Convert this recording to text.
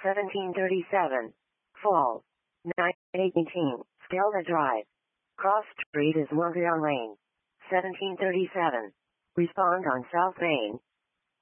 1737. Fall. 918. Skelda Drive. Cross Street is Morgan Lane. 1737. Respond on South Main.